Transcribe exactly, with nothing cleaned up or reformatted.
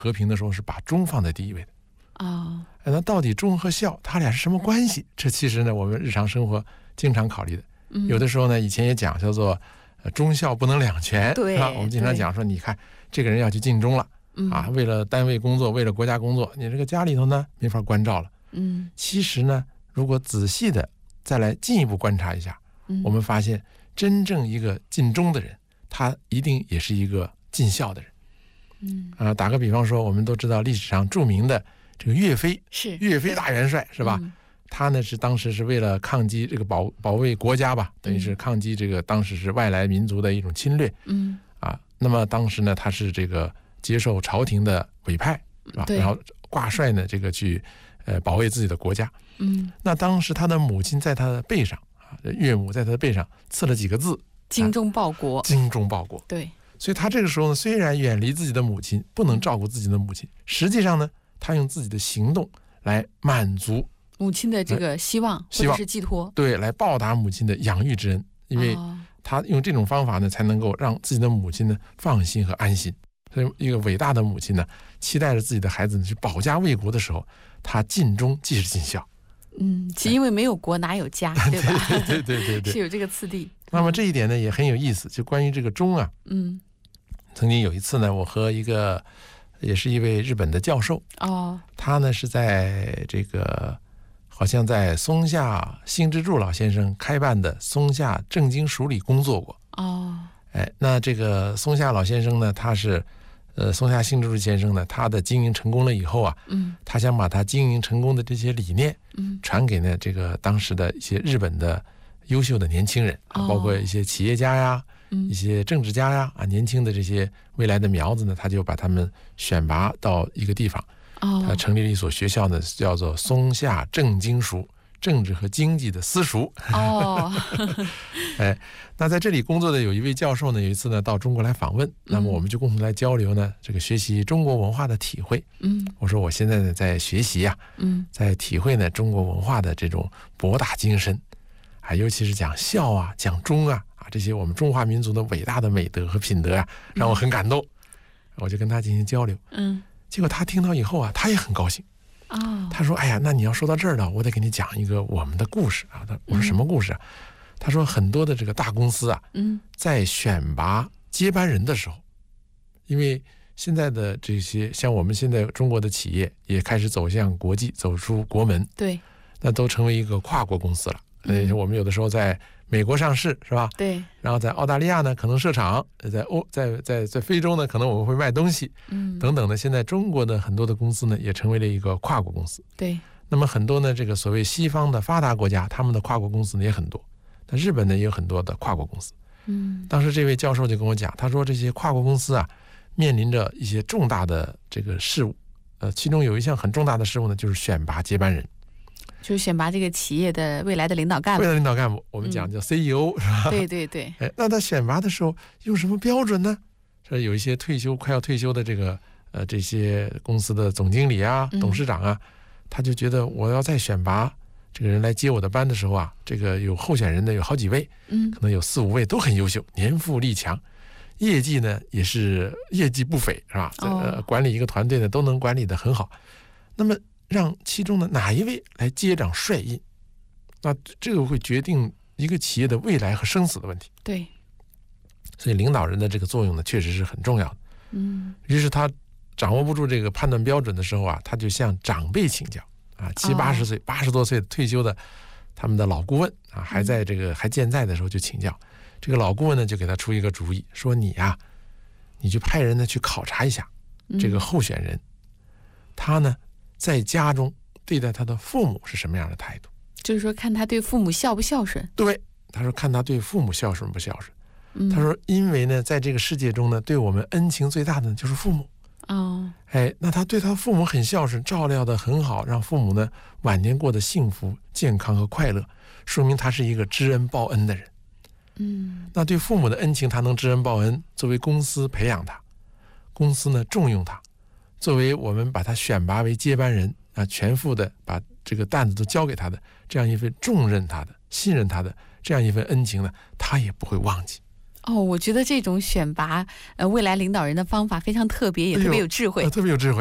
和平的时候是把忠放在第一位的。 哦， 那到底忠和孝他俩是什么关系？这其实呢，我们日常生活经常考虑的。 嗯、 有的时候呢，以前也讲叫做呃忠孝不能两全， 对， 是吧？我们经常讲说，你看这个人要去尽忠了、 嗯、 啊，为了单位工作，为了国家工作，你这个家里头呢没法关照了。 嗯， 其实呢，如果仔细的再来进一步观察一下， 嗯、 我们发现真正一个尽忠的人，他一定也是一个尽孝的人。 嗯啊，打个比方说，我们都知道历史上著名的这个岳飞， 是岳飞大元帅，是吧？ 嗯、 他呢是当时是为了抗击这个保保卫国家吧，等于是抗击这个当时是外来民族的一种侵略。 嗯啊，那么当时呢，他是这个接受朝廷的委派，是吧？然后挂帅呢，这个去呃保卫自己的国家。 嗯， 那当时他的母亲在他的背上啊，岳母在他的背上刺了几个字： 精忠报国。 啊、精忠报国。 对。 所以他这个时候呢，虽然远离自己的母亲，不能照顾自己的母亲，实际上呢，他用自己的行动来满足母亲的这个希望， 希望或者是寄托， 对，来报答母亲的养育之恩。因为他用这种方法呢，才能够让自己的母亲呢放心和安心。所以，一个伟大的母亲呢，期待着自己的孩子去保家卫国的时候，他尽忠即是尽孝。 嗯，其实因为没有国哪有家，对吧？ 对对对对对， 是有这个次第。 那么这一点呢也很有意思，就关于这个忠啊， 嗯。 曾经有一次呢，我和一个也是一位日本的教授， 哦， 他呢是在这个好像在松下幸之助老先生开办的松下正经署里工作过。 哦， 哎，那这个松下老先生呢，他是呃松下幸之助先生呢，他的经营成功了以后啊，嗯，他想把他经营成功的这些理念，嗯，传给呢这个当时的一些日本的优秀的年轻人， 哦、 包括一些企业家呀。一些政治家呀，啊，年轻的这些未来的苗子呢，他就把他们选拔到一个地方， 哦， 他成立了一所学校呢，叫做松下正经塾，政治和经济的私塾。 哦， 哎，那在这里工作的有一位教授呢，有一次呢到中国来访问，嗯、那么我们就共同来交流呢，这个学习中国文化的体会。嗯，我说我现在呢在学习呀、啊，嗯，在体会呢中国文化的这种博大精深，啊，尤其是讲孝啊，讲忠啊。这些我们中华民族的伟大的美德和品德啊，让我很感动，嗯、我就跟他进行交流。嗯，结果他听到以后啊，他也很高兴。哦，他说：“哎呀，那你要说到这儿了，我得给你讲一个我们的故事啊。”我说：“什么故事啊？”嗯、他说：“很多的这个大公司啊，嗯，在选拔接班人的时候，因为现在的这些像我们现在中国的企业也开始走向国际，走出国门， 对， 那都成为一个跨国公司了。嗯，我们有的时候在美国上市是吧？ 对。 然后在澳大利亚呢，可能设厂；在欧，在在在非洲呢，可能我们会卖东西，嗯，等等的。现在中国的很多的公司呢，也成为了一个跨国公司。 对。 那么很多呢，这个所谓西方的发达国家，他们的跨国公司呢也很多。那日本呢也有很多的跨国公司。嗯。当时这位教授就跟我讲，他说这些跨国公司啊，面临着一些重大的这个事务，呃，其中有一项很重大的事务呢，就是选拔接班人。 就是选拔这个企业的未来的领导干部， 未来领导干部，我们讲叫 C E O、嗯、是吧？ 对对对。 哎，那他选拔的时候用什么标准呢？说有一些退休快要退休的这个呃这些公司的总经理啊、董事长啊，嗯、他就觉得我要再选拔这个人来接我的班的时候啊，这个有候选人呢有好几位，嗯，可能有四五位都很优秀，年富力强，业绩呢也是业绩不菲，是吧？哦、呃，管理一个团队呢都能管理得很好，那么。让其中的哪一位来接掌帅印，那这个会决定一个企业的未来和生死的问题。 对， 所以领导人的这个作用呢，确实是很重要的。嗯，于是他掌握不住这个判断标准的时候啊，他就向长辈请教啊，七八十岁、八十多岁退休的他们的老顾问啊，还在这个还健在的时候就请教。这个老顾问呢，就给他出一个主意，说你呀、啊，你去派人呢去考察一下这个候选人，他呢。在家中对待他的父母是什么样的态度？ 就是说看他对父母孝不孝顺。 对，他说看他对父母孝顺不孝顺。嗯、他说因为呢在这个世界中呢对我们恩情最大的就是父母。哦，哎，那他对他父母很孝顺，照料得很好，让父母呢晚年过得幸福健康和快乐，说明他是一个知恩报恩的人。嗯，那对父母的恩情他能知恩报恩，作为公司培养他，公司呢重用他，作为我们把他选拔为接班人啊，全副的把这个担子都交给他的这样一份重任他的信任他的这样一份恩情呢，他也不会忘记。 哦，我觉得这种选拔呃未来领导人的方法非常特别，也特别有智慧。 哎呦呃、特别有智慧。